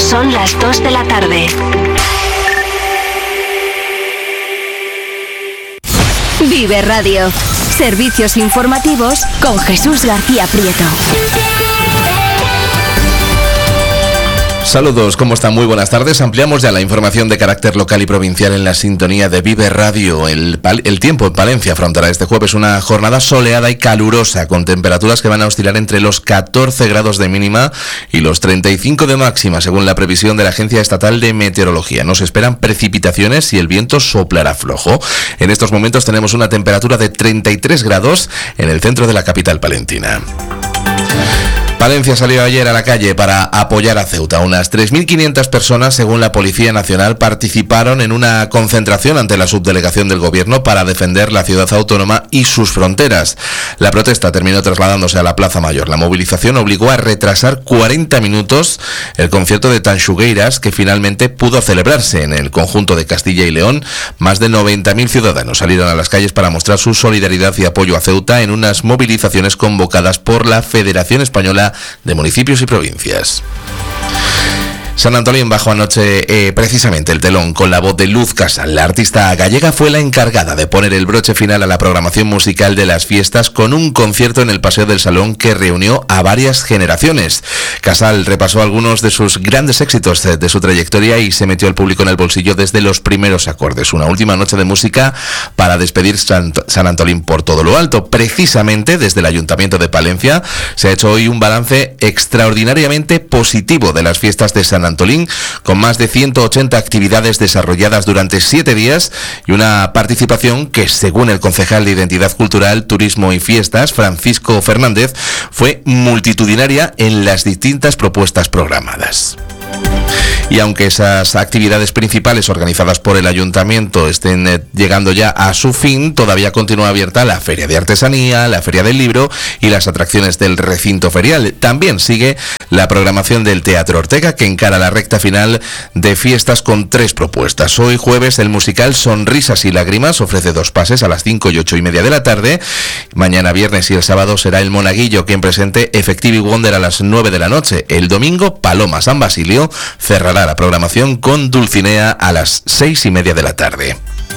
Son las 2 de la tarde. Vive Radio. Servicios informativos con Jesús García Prieto. Saludos, ¿cómo están? Muy buenas tardes. Ampliamos ya la información de carácter local y provincial en la sintonía de Vive Radio. El tiempo en Palencia afrontará este jueves una jornada soleada y calurosa, con temperaturas que van a oscilar entre los 14 grados de mínima y los 35 de máxima, según la previsión de la Agencia Estatal de Meteorología. Nos esperan precipitaciones y el viento soplará flojo. En estos momentos tenemos una temperatura de 33 grados en el centro de la capital palentina. Palencia salió ayer a la calle para apoyar a Ceuta. Unas 3.500 personas, según la Policía Nacional, participaron en una concentración ante la subdelegación del Gobierno para defender la ciudad autónoma y sus fronteras. La protesta terminó trasladándose a la Plaza Mayor. La movilización obligó a retrasar 40 minutos el concierto de Tanxugueiras, que finalmente pudo celebrarse en el conjunto de Castilla y León. Más de 90.000 ciudadanos salieron a las calles para mostrar su solidaridad y apoyo a Ceuta en unas movilizaciones convocadas por la Federación Española de Municipios y Provincias. Sant Antolín bajó anoche precisamente el telón con la voz de Luz Casal. La artista gallega fue la encargada de poner el broche final a la programación musical de las fiestas con un concierto en el Paseo del Salón que reunió a varias generaciones. Casal repasó algunos de sus grandes éxitos de su trayectoria y se metió al público en el bolsillo desde los primeros acordes. Una última noche de música para despedir Sant Antolín por todo lo alto. Precisamente desde el Ayuntamiento de Palencia se ha hecho hoy un balance extraordinariamente positivo de las fiestas de Sant Antolín, con más de 180 actividades desarrolladas durante 7 días y una participación que, según el concejal de Identidad Cultural, Turismo y Fiestas, Francisco Fernández, fue multitudinaria en las distintas propuestas programadas. Y aunque esas actividades principales organizadas por el Ayuntamiento estén llegando ya a su fin, todavía continúa abierta la Feria de Artesanía, la Feria del Libro y las atracciones del recinto ferial. También sigue la programación del Teatro Ortega, que encara la recta final de fiestas con 3 propuestas. Hoy jueves el musical Sonrisas y Lágrimas ofrece 2 pases a las 5 y 8:30 de la tarde. Mañana viernes y el sábado será el Monaguillo quien presente Effective Wonder a las 9 de la noche. El domingo Paloma San Basilio cerrará la programación con Dulcinea a las 6:30 de la tarde.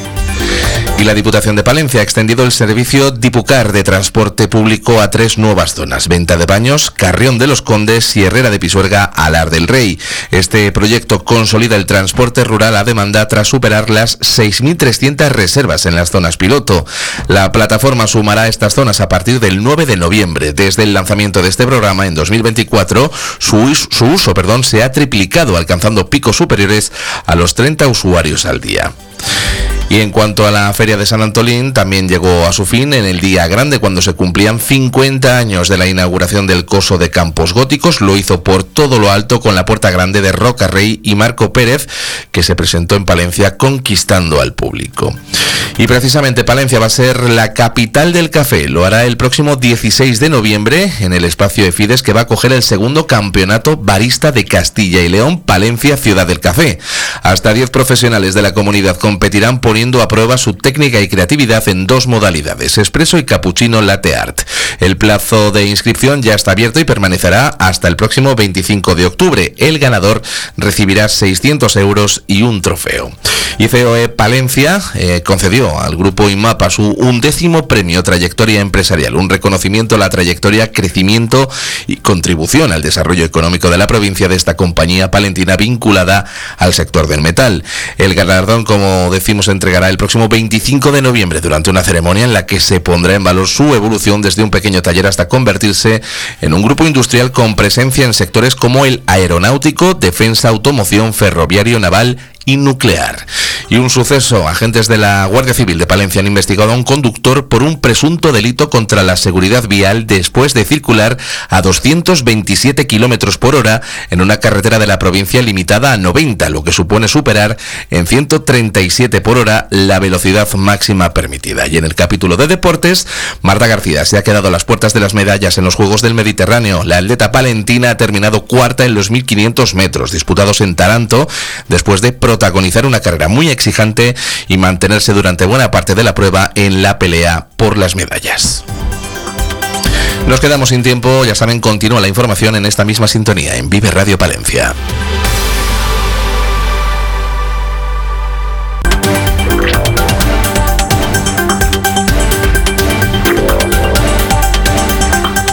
Y la Diputación de Palencia ha extendido el servicio Dipucar de transporte público a 3 nuevas zonas: Venta de Baños, Carrión de los Condes y Herrera de Pisuerga, Alar del Rey. Este proyecto consolida el transporte rural a demanda tras superar las 6.300 reservas en las zonas piloto. La plataforma sumará estas zonas a partir del 9 de noviembre. Desde el lanzamiento de este programa en 2024, su uso se ha triplicado, alcanzando picos superiores a los 30 usuarios al día. Y en cuanto a la Feria de Sant Antolín, también llegó a su fin en el día grande, cuando se cumplían 50 años de la inauguración del Coso de Campos Góticos. Lo hizo por todo lo alto con la Puerta Grande de Roca Rey y Marco Pérez, que se presentó en Palencia conquistando al público. Y precisamente Palencia va a ser la capital del café. Lo hará el próximo 16 de noviembre en el espacio Efides, que va a acoger el segundo campeonato barista de Castilla y León, Palencia Ciudad del Café. Hasta 10 profesionales de la comunidad competirán poniendo a prueba su técnica y creatividad en 2 modalidades: espresso y cappuccino latte art. El plazo de inscripción ya está abierto y permanecerá hasta el próximo 25 de octubre. El ganador recibirá 600 euros y un trofeo. Y COE Palencia concedió al grupo IMAPA su 11º premio Trayectoria Empresarial, un reconocimiento a la trayectoria, crecimiento y contribución al desarrollo económico de la provincia de esta compañía palentina vinculada al sector del metal. El galardón, como decimos, entregará el próximo 25 de noviembre durante una ceremonia en la que se pondrá en valor su evolución desde un pequeño taller hasta convertirse en un grupo industrial con presencia en sectores como el aeronáutico, defensa, automoción, ferroviario, naval y nuclear. Y un suceso: agentes de la Guardia Civil de Palencia han investigado a un conductor por un presunto delito contra la seguridad vial después de circular a 227 km por hora en una carretera de la provincia limitada a 90, lo que supone superar en 137 por hora la velocidad máxima permitida. Y en el capítulo de deportes, Marta García se ha quedado a las puertas de las medallas en los Juegos del Mediterráneo. La atleta palentina ha terminado cuarta en los 1.500 metros disputados en Taranto, después de protagonizar una carrera muy exigente y mantenerse durante buena parte de la prueba en la pelea por las medallas. Nos quedamos sin tiempo, ya saben, continúa la información en esta misma sintonía en Vive Radio Palencia.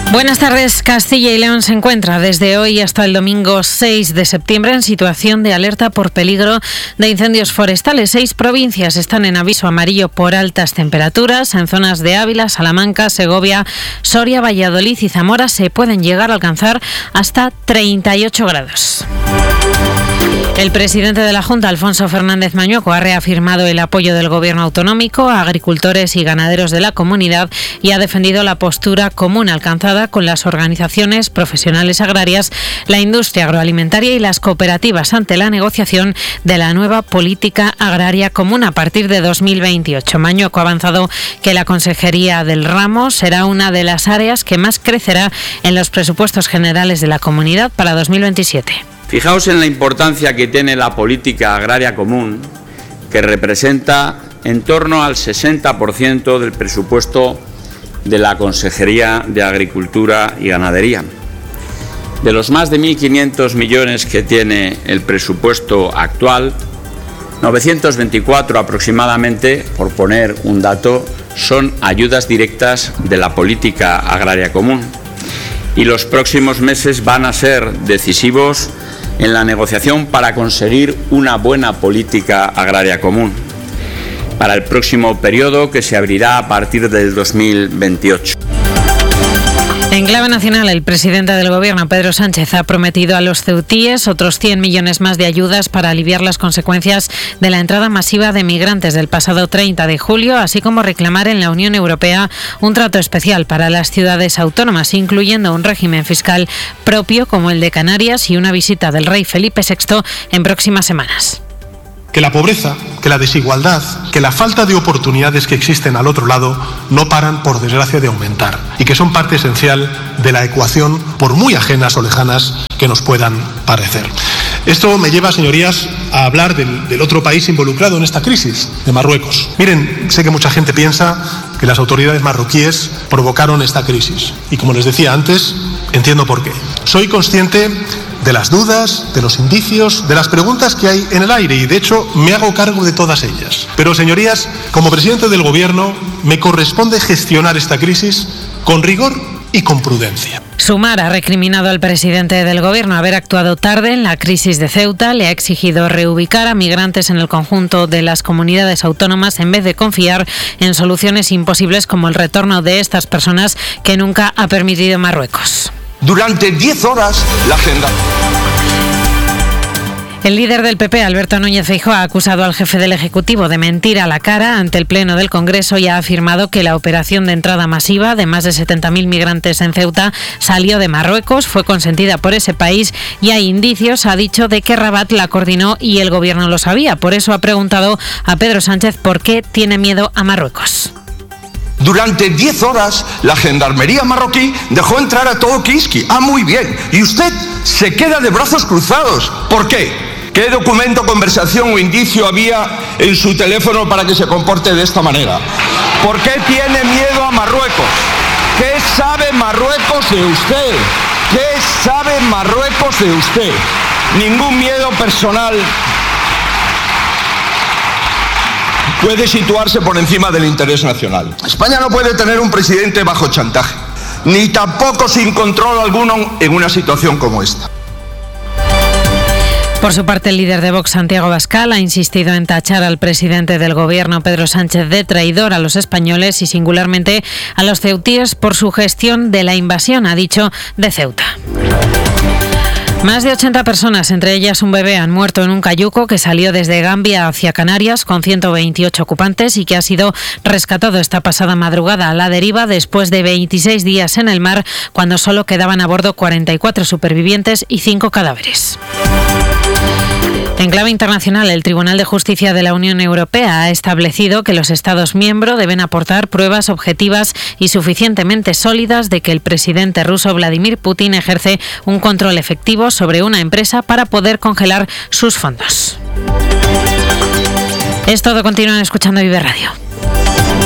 Buenas tardes. Castilla y León se encuentra desde hoy hasta el domingo 6 de septiembre en situación de alerta por peligro de incendios forestales. 6 provincias están en aviso amarillo por altas temperaturas. En zonas de Ávila, Salamanca, Segovia, Soria, Valladolid y Zamora se pueden llegar a alcanzar hasta 38 grados. El presidente de la Junta, Alfonso Fernández Mañueco, ha reafirmado el apoyo del Gobierno autonómico a agricultores y ganaderos de la comunidad y ha defendido la postura común alcanzada con las organizaciones profesionales agrarias, la industria agroalimentaria y las cooperativas ante la negociación de la nueva política agraria común a partir de 2028. Mañueco ha avanzado que la Consejería del Ramo será una de las áreas que más crecerá en los presupuestos generales de la comunidad para 2027. Fijaos en la importancia que tiene la política agraria común, que representa en torno al 60% del presupuesto de la Consejería de Agricultura y Ganadería. De los más de 1.500 millones que tiene el presupuesto actual, 924 aproximadamente, por poner un dato, son ayudas directas de la política agraria común. Y los próximos meses van a ser decisivos en la negociación para conseguir una buena política agraria común para el próximo periodo que se abrirá a partir del 2028. En clave nacional, el presidente del Gobierno, Pedro Sánchez, ha prometido a los ceutíes otros 100 millones más de ayudas para aliviar las consecuencias de la entrada masiva de migrantes del pasado 30 de julio, así como reclamar en la Unión Europea un trato especial para las ciudades autónomas, incluyendo un régimen fiscal propio como el de Canarias y una visita del rey Felipe VI en próximas semanas. Que la pobreza, que la desigualdad, que la falta de oportunidades que existen al otro lado no paran, por desgracia, de aumentar y que son parte esencial de la ecuación, por muy ajenas o lejanas que nos puedan parecer. Esto me lleva, señorías, a hablar del otro país involucrado en esta crisis, de Marruecos. Miren, sé que mucha gente piensa que las autoridades marroquíes provocaron esta crisis y, como les decía antes, entiendo por qué. Soy consciente de las dudas, de los indicios, de las preguntas que hay en el aire y, de hecho, me hago cargo de todas ellas. Pero, señorías, como presidente del Gobierno, me corresponde gestionar esta crisis con rigor y con prudencia. Sumar ha recriminado al presidente del Gobierno haber actuado tarde en la crisis de Ceuta, le ha exigido reubicar a migrantes en el conjunto de las comunidades autónomas en vez de confiar en soluciones imposibles como el retorno de estas personas que nunca ha permitido Marruecos. Durante 10 horas la agenda. El líder del PP, Alberto Núñez Feijóo, ha acusado al jefe del Ejecutivo de mentir a la cara ante el Pleno del Congreso y ha afirmado que la operación de entrada masiva de más de 70.000 migrantes en Ceuta salió de Marruecos, fue consentida por ese país y hay indicios, ha dicho, de que Rabat la coordinó y el Gobierno lo sabía. Por eso ha preguntado a Pedro Sánchez por qué tiene miedo a Marruecos. Durante 10 horas la gendarmería marroquí dejó entrar a todo Kiski. Ah, muy bien. Y usted se queda de brazos cruzados. ¿Por qué? ¿Qué documento, conversación o indicio había en su teléfono para que se comporte de esta manera? ¿Por qué tiene miedo a Marruecos? ¿Qué sabe Marruecos de usted? ¿Qué sabe Marruecos de usted? Ningún miedo personal puede situarse por encima del interés nacional. España no puede tener un presidente bajo chantaje, ni tampoco sin control alguno en una situación como esta. Por su parte, el líder de Vox, Santiago Abascal, ha insistido en tachar al presidente del Gobierno, Pedro Sánchez, de traidor a los españoles y singularmente a los ceutíes por su gestión de la invasión, ha dicho, de Ceuta. Más de 80 personas, entre ellas un bebé, han muerto en un cayuco que salió desde Gambia hacia Canarias con 128 ocupantes y que ha sido rescatado esta pasada madrugada a la deriva después de 26 días en el mar, cuando solo quedaban a bordo 44 supervivientes y 5 cadáveres. En clave internacional, el Tribunal de Justicia de la Unión Europea ha establecido que los Estados miembros deben aportar pruebas objetivas y suficientemente sólidas de que el presidente ruso Vladimir Putin ejerce un control efectivo sobre una empresa para poder congelar sus fondos. Es todo, continúan escuchando Vive Radio.